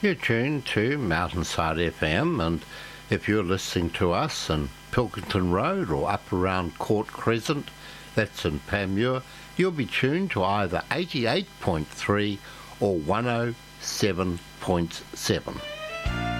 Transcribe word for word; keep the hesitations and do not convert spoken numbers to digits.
You're tuned to Mountainside F M, and if you're listening to us in Pilkington Road or up around Court Crescent, that's in Panmure, you'll be tuned to either eighty-eight point three or one oh seven point seven.